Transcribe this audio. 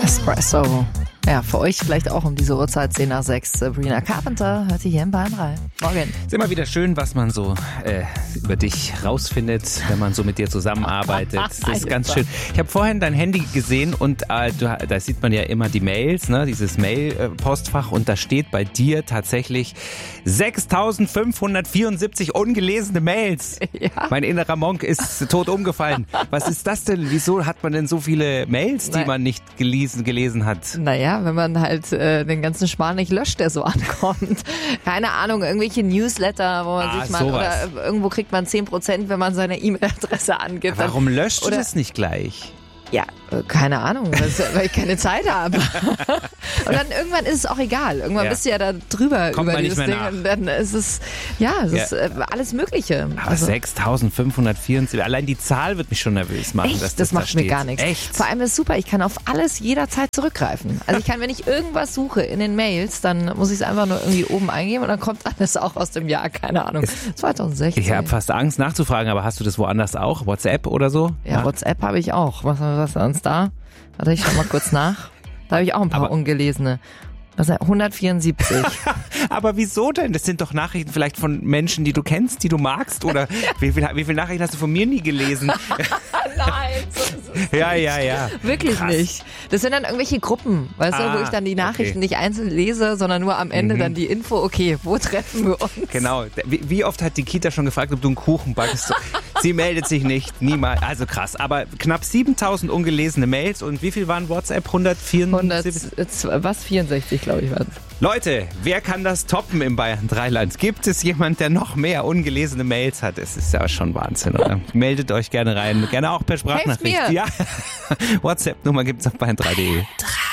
Espresso. Ja, für euch vielleicht auch um diese Uhrzeit 10 nach 6. Sabrina Carpenter hört ihr hier in Bayern 3. Morgen. Ist immer wieder schön, was man so über dich rausfindet, wenn man so mit dir zusammenarbeitet. Das ist ganz schön. Ich habe vorhin dein Handy gesehen und da sieht man ja immer die Mails, ne, dieses Mail-Postfach, und da steht bei dir tatsächlich 6.574 ungelesene Mails. Ja. Mein innerer Monk ist tot umgefallen. Was ist das denn? Wieso hat man denn so viele Mails, die man nicht gelesen hat? Naja, wenn man halt den ganzen Schmarrn nicht löscht, der so ankommt. Keine Ahnung, irgendwelche Newsletter, wo man sich mal, oder irgendwo kriegt man 10%, wenn man seine E-Mail-Adresse angibt. Warum löscht du das nicht gleich? Ja, keine Ahnung, weil ich keine Zeit habe. Und dann irgendwann ist es auch egal. Irgendwann bist du ja da drüber Kommt über dieses Ding nach. Und dann ist es, ist alles Mögliche. Aber 6.574, allein die Zahl wird mich schon nervös machen. Echt? Dass das macht da mir steht. gar nichts. Echt? Vor allem ist es super, ich kann auf alles jederzeit zurückgreifen. Also ich kann, wenn ich irgendwas suche in den Mails, dann muss ich es einfach nur irgendwie oben eingeben und dann kommt alles auch aus dem Jahr, keine Ahnung, 2016. Ich habe fast Angst nachzufragen, aber hast du das woanders auch? WhatsApp oder so? Ja, WhatsApp habe ich auch. Was ist sonst da? Warte, ich schau mal kurz nach. Da habe ich auch ein paar ungelesene. Was ist 174. Aber wieso denn? Das sind doch Nachrichten vielleicht von Menschen, die du kennst, die du magst? Oder wie viele Nachrichten hast du von mir nie gelesen? Nein. Ja. Wirklich Krass. nicht. Das sind dann irgendwelche Gruppen, weißt du, wo ich dann die Nachrichten nicht einzeln lese, sondern nur am Ende dann die Info, okay, wo treffen wir uns? Genau. Wie oft hat die Kita schon gefragt, ob du einen Kuchen backst? Sie meldet sich nicht, niemals. Also krass. Aber knapp 7.000 ungelesene Mails und wie viel waren WhatsApp? 64, glaube ich, waren es. Leute, wer kann das toppen im Bayern 3-Land? Gibt es jemand, der noch mehr ungelesene Mails hat? Es ist ja schon Wahnsinn, oder? Meldet euch gerne rein. Gerne auch per Sprachnachricht. Helft mir. Ja. WhatsApp-Nummer gibt's auf bayern3.de.